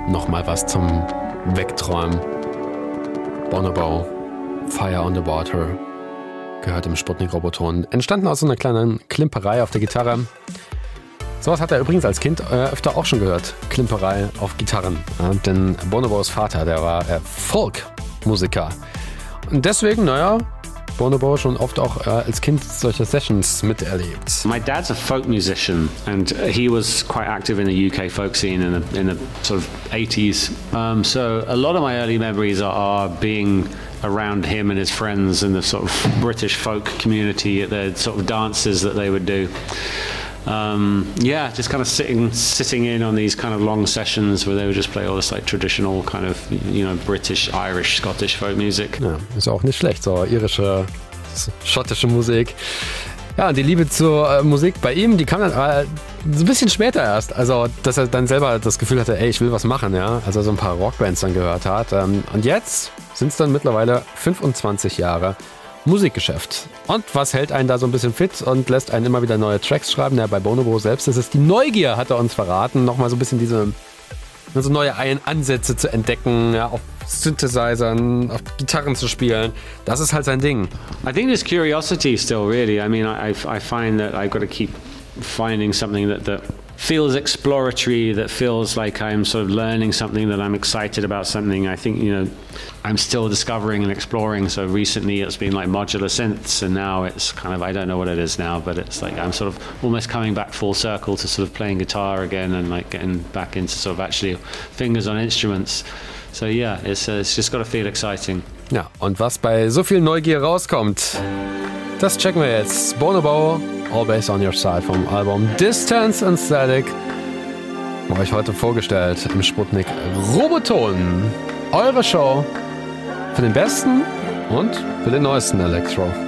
Nochmal was zum Wegträumen. Bonobo, Fire on the Water, gehört im Sputnik-Roboton. Entstanden aus so einer kleinen Klimperei auf der Gitarre. Sowas hat er übrigens als Kind öfter auch schon gehört. Klimperei auf Gitarren. Ja, denn Bonobos Vater, der war Folk-Musiker. Und deswegen, Bonobo schon oft auch als Kind solche Sessions miterlebt. My dad's a folk musician and he was quite active in the UK folk scene in the sort of 80s. So a lot of my early memories are being around him and his friends in the sort of British folk community at the sort of dances that they would do. Just kind of sitting in on these kind of long sessions where they would just play all this like traditional kind of, British, Irish, Scottish folk music. Ja, ist auch nicht schlecht, so irische, schottische Musik. Ja, und die Liebe zur Musik bei ihm, die kam dann so ein bisschen später erst. Also, dass er dann selber das Gefühl hatte, ich will was machen, ja. Als er so ein paar Rockbands dann gehört hat. Und jetzt sind es dann mittlerweile 25 Jahre Musikgeschäft. Und was hält einen da so ein bisschen fit und lässt einen immer wieder neue Tracks schreiben? Ja, bei Bonobo selbst ist es die Neugier, hat er uns verraten. Nochmal so ein bisschen diese so neue Ansätze zu entdecken, ja, auf Synthesizern, auf Gitarren zu spielen. Das ist halt sein Ding. I think there's curiosity still, really. I mean, I find that I've got to keep finding something that feels exploratory, that feels like I'm sort of learning something, that I'm excited about something. I think, I'm still discovering and exploring. So recently it's been like modular synths, and now it's kind of, I don't know what it is now, but it's like I'm sort of almost coming back full circle to sort of playing guitar again and like getting back into sort of actually fingers on instruments. So yeah, it's just got to feel exciting. Ja, und was bei so viel Neugier rauskommt, das checken wir jetzt. Bonobo, Always on Your Side vom Album Distance and Static, euch heute vorgestellt im Sputnik Roboton. Eure Show für den besten und für den neuesten Elektro.